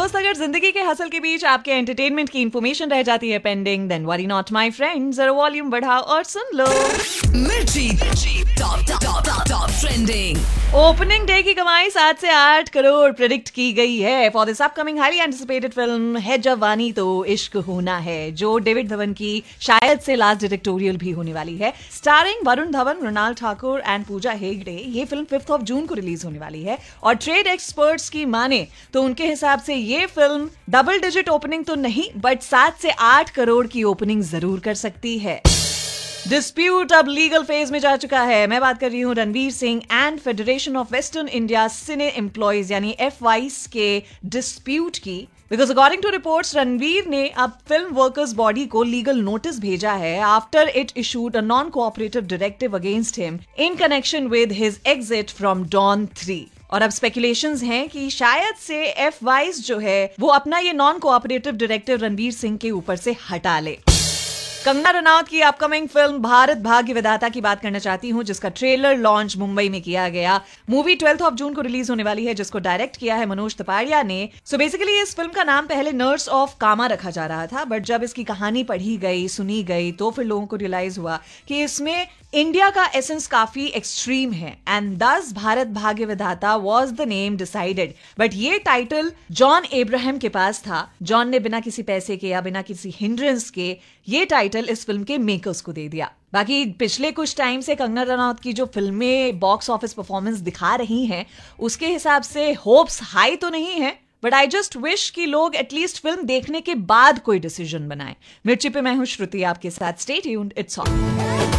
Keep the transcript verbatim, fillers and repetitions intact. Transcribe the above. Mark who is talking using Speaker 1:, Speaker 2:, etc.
Speaker 1: दोस्त, अगर जिंदगी के हसल के बीच आपके एंटरटेनमेंट की इंफॉर्मेशन रह जाती है pending, then worry not my friend, जरा वॉल्यूम बढ़ाओ और सुन लो।
Speaker 2: मिर्ची top top top trending.
Speaker 1: Opening day की कमाई सात से आठ करोड़ प्रेडिक्ट की गई है for this upcoming highly anticipated film है जवानी तो इश्क होना है, जो डेविड धवन की शायद से लास्ट डायरेक्टोरियल भी होने वाली है। Starring Varun Dhawan, Mrinal Thakur and Pooja Hegde. ये फिल्म फिफ्थ ऑफ जून को रिलीज होने वाली है और ट्रेड एक्सपर्ट्स की माने तो उनके हिसाब से ये फिल्म डबल डिजिट ओपनिंग तो नहीं बट सात से आठ करोड़ की ओपनिंग जरूर कर सकती है। डिस्प्यूट अब लीगल फेज में जा चुका है। मैं बात कर रही हूं Ranveer Singh and federation of western India cine employees यानी एफ वाइस के डिस्प्यूट की, because according to reports Ranveer ने अब फिल्म वर्कर्स बॉडी को लीगल नोटिस भेजा है after it issued a non cooperative directive against him in connection with his exit from don three. और अब स्पेकुलेशंस हैं कि शायद से एफ वाइस जो है वो अपना ये non cooperative directive Ranveer Singh के ऊपर से हटा ले। कंगना रनौत की अपकमिंग फिल्म भारत भाग्य विधाता की बात करना चाहती हूं, जिसका ट्रेलर लॉन्च मुंबई में किया गया। मूवी ट्वेल्थ ऑफ जून को रिलीज होने वाली है, जिसको डायरेक्ट किया है मनोज तपाड़िया ने। सो बेसिकली इस फिल्म का नाम पहले नर्स ऑफ कामा रखा जा रहा था, बट जब इसकी कहानी पढ़ी गई, सुनी गई, तो फिर लोगों को रियलाइज हुआ कि इसमें इंडिया का एसेंस काफी एक्सट्रीम है एंड दस भारत भाग्य विधाता was the name decided. But ये टाइटल जॉन एब्राहम के पास था। जॉन ने बिना किसी पैसे के या बिना किसी हिंड्रेंस के ये टाइटल इस फिल्म के मेकर्स को दे दिया। बाकी पिछले कुछ टाइम से कंगना रनौत की जो फिल्में बॉक्स ऑफिस परफॉर्मेंस दिखा रही हैं, उसके हिसाब से होप्स हाई तो नहीं है, बट आई जस्ट विश कि लोग एटलीस्ट फिल्म देखने के बाद कोई डिसीजन बनाएं। मिर्ची पे मैं हूं श्रुति आपके साथ। Stay tuned, it's on.